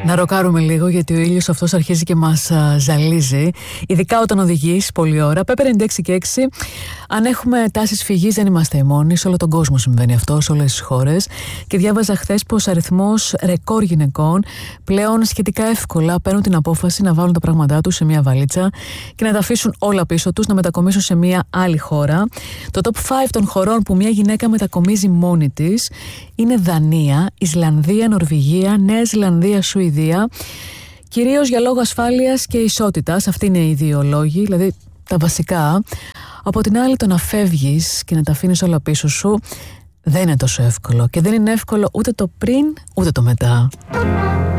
Να ροκάρουμε λίγο, γιατί ο ήλιος αυτός αρχίζει και μας ζαλίζει, ειδικά όταν οδηγείς πολλή ώρα. Pepper 96 και 6. Αν έχουμε τάσεις φυγής, δεν είμαστε οι μόνοι. Σε όλο τον κόσμο συμβαίνει αυτό, σε όλες τις χώρες. Και διάβαζα χθες πως αριθμός ρεκόρ γυναικών πλέον σχετικά εύκολα παίρνουν την απόφαση να βάλουν τα πράγματά τους σε μια βαλίτσα και να τα αφήσουν όλα πίσω τους, να μετακομίσουν σε μια άλλη χώρα. Το top 5 των χωρών που μια γυναίκα μετακομίζει μόνη της είναι Δανία, Ισλανδία, Νορβηγία, Νέα Ζηλανδία, Σουηδία. Κυρίως για λόγω ασφάλειας και ισότητας. Αυτοί είναι οι δύο λόγοι, δηλαδή τα βασικά. Από την άλλη, το να φεύγεις και να τα αφήνεις όλα πίσω σου δεν είναι τόσο εύκολο. Και δεν είναι εύκολο ούτε το πριν ούτε το μετά.